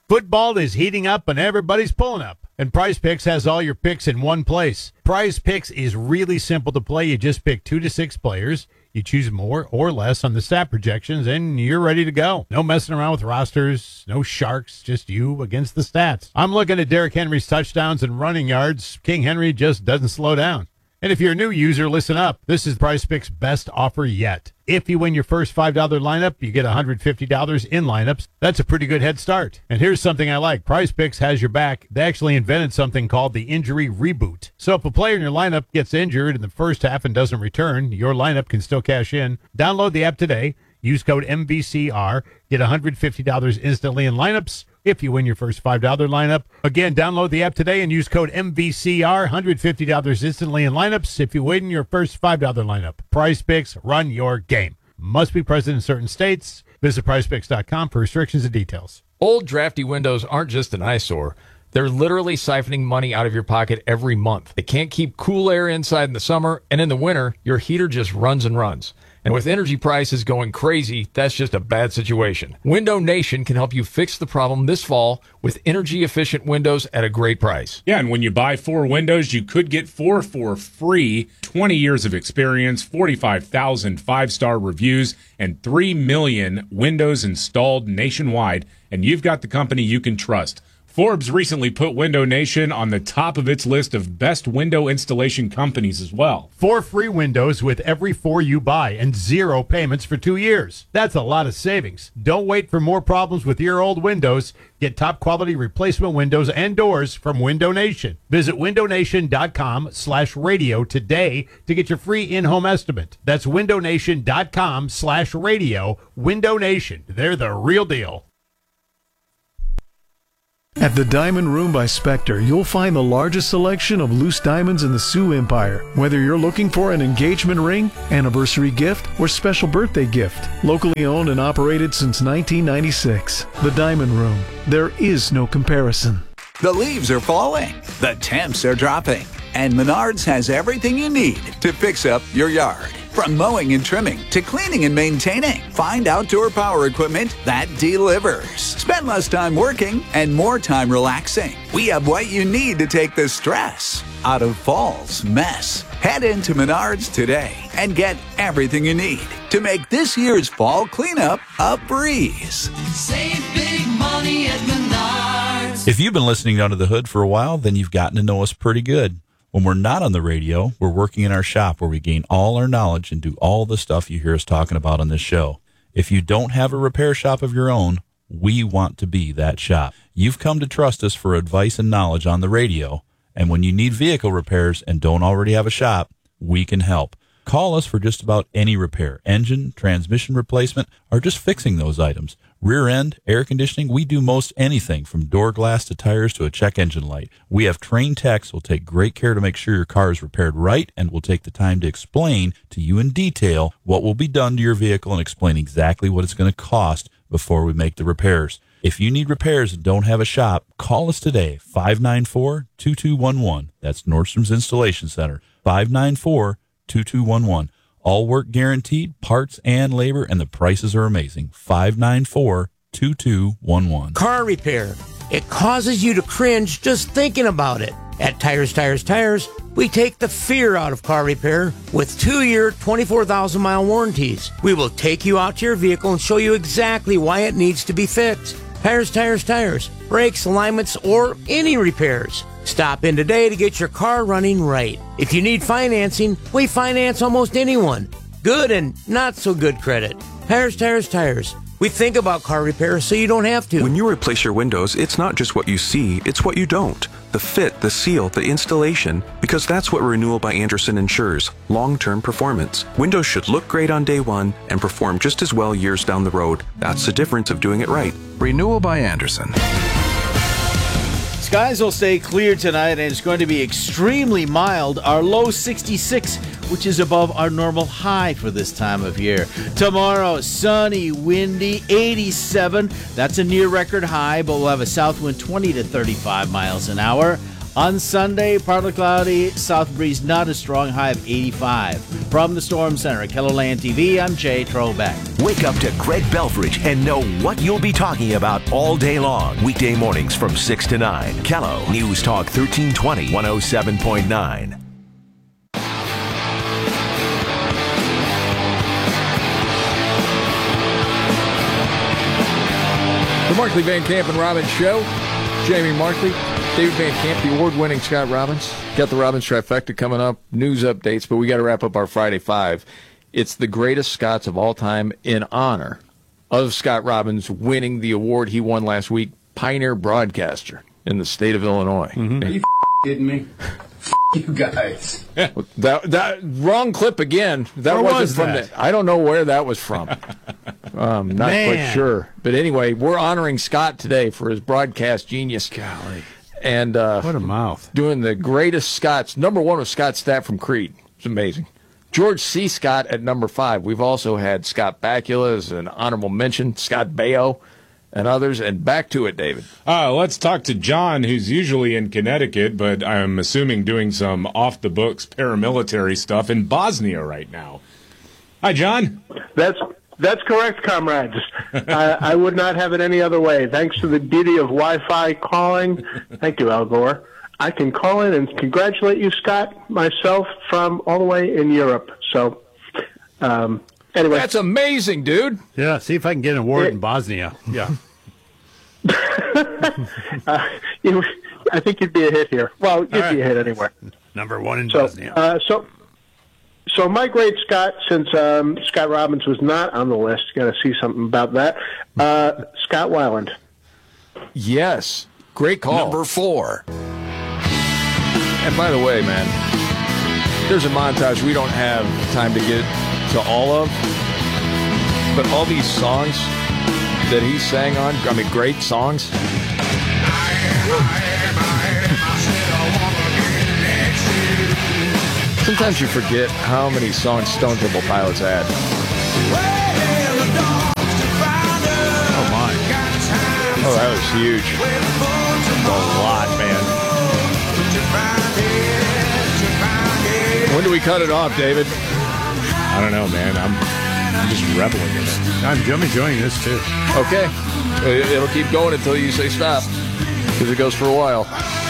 Football is heating up and everybody's pulling up. And Prize Picks has all your picks in one place. Prize Picks is really simple to play. You just pick 2 to 6 players. You choose more or less on the stat projections, and you're ready to go. No messing around with rosters, no sharks, just you against the stats. I'm looking at Derrick Henry's touchdowns and running yards. King Henry just doesn't slow down. And if you're a new user, listen up. This is Prize Picks' best offer yet. If you win your first $5 lineup, you get $150 in lineups. That's a pretty good head start. And here's something I like. Prize Picks has your back. They actually invented something called the injury reboot. So if a player in your lineup gets injured in the first half and doesn't return, your lineup can still cash in. Download the app today. Use code MVCR. Get $150 instantly in lineups if you win your first $5 lineup. Again, download the app today and use code MVCR. $150 instantly in lineups if you win your first $5 lineup. Prize Picks, run your game. Must be present in certain states. Visit prizepicks.com for restrictions and details. Old drafty windows aren't just an eyesore. They're literally siphoning money out of your pocket every month. They can't keep cool air inside in the summer, and in the winter, your heater just runs and runs. And with energy prices going crazy, that's just a bad situation. Window Nation can help you fix the problem this fall with energy-efficient windows at a great price. Yeah, and when you buy 4 windows, you could get 4 for free. 20 years of experience, 45,000 5-star reviews, and 3 million windows installed nationwide. And you've got the company you can trust. Forbes recently put Window Nation on the top of its list of best window installation companies as well. 4 free windows with every 4 you buy and 0 payments for 2 years. That's a lot of savings. Don't wait for more problems with your old windows. Get top quality replacement windows and doors from Window Nation. Visit windownation.com/radio today to get your free in-home estimate. That's windownation.com/radio. Window Nation. They're the real deal. At the Diamond Room by Spectre, you'll find the largest selection of loose diamonds in the Sioux Empire. Whether you're looking for an engagement ring, anniversary gift, or special birthday gift. Locally owned and operated since 1996. The Diamond Room. There is no comparison. The leaves are falling. The temps are dropping. And Menards has everything you need to fix up your yard. From mowing and trimming to cleaning and maintaining, find outdoor power equipment that delivers. Spend less time working and more time relaxing. We have what you need to take the stress out of fall's mess. Head into Menards today and get everything you need to make this year's fall cleanup a breeze. Save big money at Menards. If you've been listening to Under the Hood for a while, then you've gotten to know us pretty good. When we're not on the radio, we're working in our shop where we gain all our knowledge and do all the stuff you hear us talking about on this show. If you don't have a repair shop of your own, we want to be that shop. You've come to trust us for advice and knowledge on the radio, and when you need vehicle repairs and don't already have a shop, we can help. Call us for just about any repair, engine, transmission replacement, or just fixing those items. Rear end, air conditioning, we do most anything from door glass to tires to a check engine light. We have trained techs who will take great care to make sure your car is repaired right and will take the time to explain to you in detail what will be done to your vehicle and explain exactly what it's going to cost before we make the repairs. If you need repairs and don't have a shop, call us today, 594-2211. That's Nordstrom's Installation Center, 594-2211. All work guaranteed, parts and labor, and the prices are amazing. 594-2211. Car repair. It causes you to cringe just thinking about it. At Tires, we take the fear out of car repair with 2-year, 24,000-mile warranties. We will take you out to your vehicle and show you exactly why it needs to be fixed. Tires. Brakes, alignments, or any repairs. Stop in today to get your car running right. If you need financing, we finance almost anyone. Good and not so good credit. Tires. We think about car repair so you don't have to. When you replace your windows, it's not just what you see, it's what you don't. The fit, the seal, the installation, because that's what Renewal by Andersen ensures, long-term performance. Windows should look great on day one and perform just as well years down the road. That's the difference of doing it right. Renewal by Andersen. Skies will stay clear tonight, and it's going to be extremely mild. Our low 66, which is above our normal high for this time of year. Tomorrow, sunny, windy, 87. That's a near record high, but we'll have a south wind 20 to 35 miles an hour. On Sunday, partly cloudy, south breeze not as strong, high of 85. From the Storm Center at KELOLAND TV, I'm Jay Trobeck. Wake up to Greg Belfridge and know what you'll be talking about all day long. Weekday mornings from 6 to 9. Kello News Talk 1320, 107.9. The Markley Van Camp and Robbins Show. Jamie Markley, David Van Camp, the award-winning Scott Robbins. Got the Robbins trifecta coming up, news updates, but we got to wrap up our Friday Five. It's the greatest Scotts of all time in honor of Scott Robbins winning the award he won last week, Pioneer Broadcaster in the state of Illinois. Are you kidding me? You guys. That wrong clip again. That Where wasn't was from that? I don't know where that was from. Not quite sure. But anyway, we're honoring Scott today for his broadcast genius. Golly. And What a mouth. doing the greatest Scotts. Number one was Scott Stapp from Creed. It's amazing. George C. Scott at number 5. We've also had Scott Bakula as an honorable mention, Scott Baio, and others. And back to it, David. Let's talk to John, who's usually in Connecticut, but I'm assuming doing some off-the-books paramilitary stuff in Bosnia right now. Hi, John. That's correct, comrades. I would not have it any other way. Thanks to the beauty of Wi-Fi calling. Thank you, Al Gore. I can call in and congratulate you, Scott, myself, from all the way in Europe. So, anyway. That's amazing, dude. Yeah, see if I can get an award in Bosnia. Yeah. I think you'd be a hit here. Well, you'd be a hit anywhere. Number 1 in Bosnia. So my great Scott, since Scott Robbins was not on the list, got to see something about that. Scott Weiland. Yes. Great call. Number 4. And by the way, man, there's a montage we don't have time to get to all of, but all these songs that he sang on, I mean, great songs. Sometimes you forget how many songs Stone Temple Pilots had. Oh, my. Oh, that was huge. A lot, man. When do we cut it off, David? I don't know, man. I'm just reveling in it. I'm enjoying this, too. Okay. It'll keep going until you say stop, because it goes for a while.